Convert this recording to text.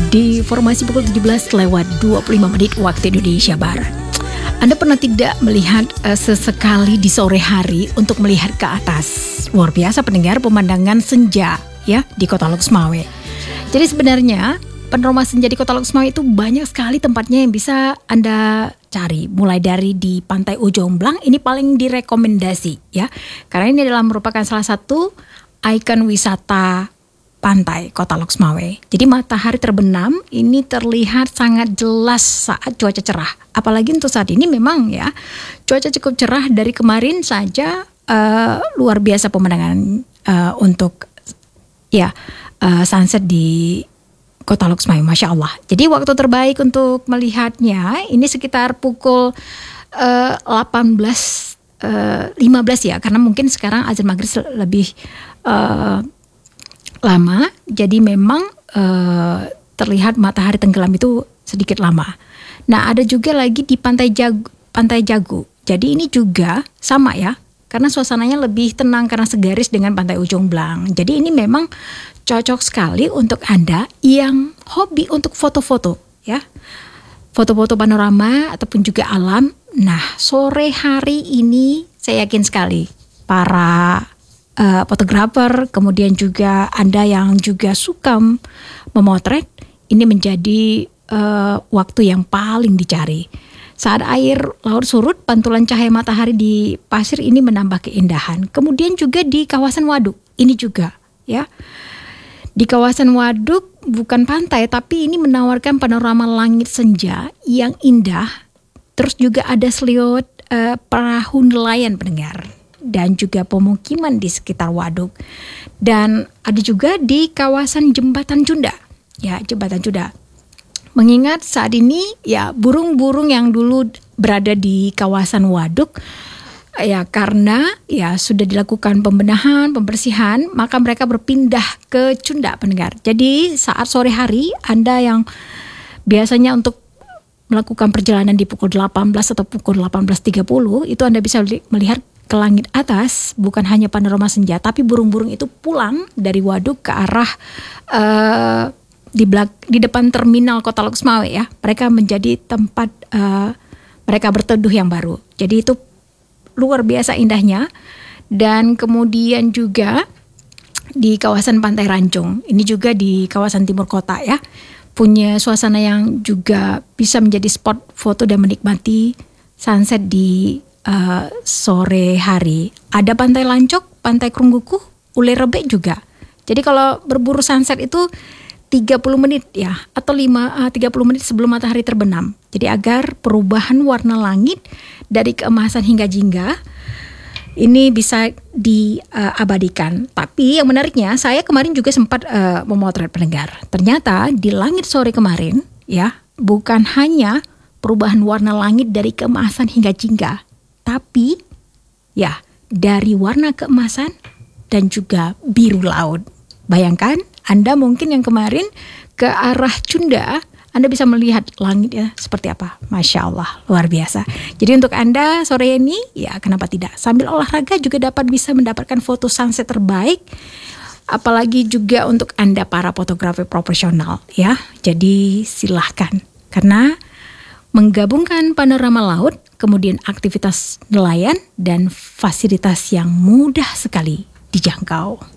di formasi pukul 17:25 waktu Indonesia Barat. Anda pernah tidak melihat sesekali di sore hari untuk melihat ke atas? Luar biasa pendengar, pemandangan senja ya di Kota Loksmawe. Jadi sebenarnya panorama senja di Kota Loksmawe itu banyak sekali tempatnya yang bisa Anda cari. Mulai dari di Pantai Ujung Blang, ini paling direkomendasi ya. Karena ini adalah merupakan salah satu ikon wisata pantai Kota Loksmawe. Jadi matahari terbenam ini terlihat sangat jelas saat cuaca cerah. Apalagi untuk saat ini memang ya cuaca cukup cerah, dari kemarin saja luar biasa pemandangan untuk sunset di Kota Loksmawe, Masya Allah. Jadi waktu terbaik untuk melihatnya ini sekitar pukul 18:15 ya, karena mungkin sekarang azan maghrib lebih lama, jadi memang terlihat matahari tenggelam itu sedikit lama. Nah, ada juga lagi di Pantai Jago. Jadi ini juga sama ya, karena suasananya lebih tenang karena segaris dengan Pantai Ujung Blang. Jadi ini memang cocok sekali untuk Anda yang hobi untuk foto-foto ya. Foto-foto panorama ataupun juga alam. Nah, sore hari ini saya yakin sekali para fotografer, kemudian juga Anda yang juga suka memotret, ini menjadi waktu yang paling dicari. Saat air laut surut, pantulan cahaya matahari di pasir ini menambah keindahan. Kemudian juga di kawasan waduk, ini juga ya. Di kawasan waduk bukan pantai, tapi ini menawarkan panorama langit senja yang indah. Terus juga ada seliut perahu nelayan pendengar, dan juga pemukiman di sekitar waduk. Dan ada juga di kawasan Jembatan Cunda. Ya, Jembatan Cunda. Mengingat saat ini ya burung-burung yang dulu berada di kawasan waduk ya karena ya sudah dilakukan pembenahan, pembersihan, maka mereka berpindah ke Cunda pendengar. Jadi saat sore hari Anda yang biasanya untuk melakukan perjalanan di pukul 18 atau pukul 18:30 itu Anda bisa melihat ke langit atas, bukan hanya panorama senja, tapi burung-burung itu pulang dari waduk ke arah di depan terminal Kota Loksmawe ya. Mereka menjadi tempat mereka berteduh yang baru. Jadi itu luar biasa indahnya. Dan kemudian juga di kawasan Pantai Rancung, ini juga di kawasan timur kota ya, punya suasana yang juga bisa menjadi spot foto dan menikmati sunset di sore hari. Ada Pantai Lancok, Pantai Krungguku, Ule Rebe juga. Jadi kalau berburu sunset itu 30 menit ya, atau 30 menit sebelum matahari terbenam. Jadi agar perubahan warna langit dari keemasan hingga jingga ini bisa diabadikan. Tapi yang menariknya, saya kemarin juga sempat memotret pendengar. Ternyata di langit sore kemarin ya, bukan hanya perubahan warna langit dari keemasan hingga jingga, tapi ya dari warna keemasan dan juga biru laut. Bayangkan Anda mungkin yang kemarin ke arah Cunda, Anda bisa melihat langitnya seperti apa. Masya Allah, luar biasa. Jadi untuk Anda sore ini, ya kenapa tidak, sambil olahraga juga dapat bisa mendapatkan foto sunset terbaik. Apalagi juga untuk Anda para fotografer profesional ya. Jadi silahkan, karena menggabungkan panorama laut, kemudian aktivitas nelayan dan fasilitas yang mudah sekali dijangkau.